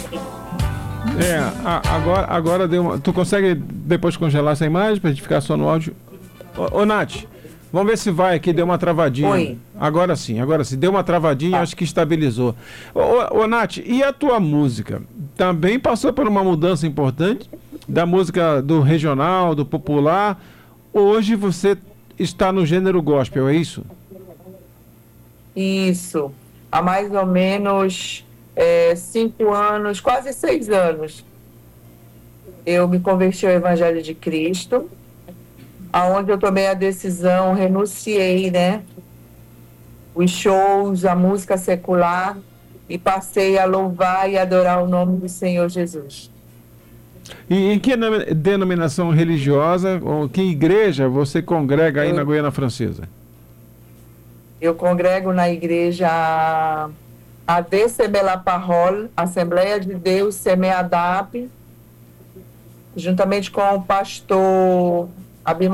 Agora deu uma... Tu consegue depois congelar essa imagem pra gente ficar só no áudio? Ô, Nath, vamos ver se vai aqui, deu uma travadinha. Oi. Agora sim, deu uma travadinha, Tá. acho que estabilizou. Ô, Nath, e a tua música? Também passou por uma mudança importante da música do regional, do popular. Hoje você está no gênero gospel, é isso? Isso. Há mais ou menos 5 anos, quase 6 anos, eu me converti ao Evangelho de Cristo, aonde eu tomei a decisão, renunciei, né? Os shows, a música secular, e passei a louvar e adorar o nome do Senhor Jesus. E em que denominação religiosa, ou que igreja você congrega aí na Guiana Francesa? Eu congrego na igreja ADCB La Parole, Assembleia de Deus Semeadap, juntamente com o pastor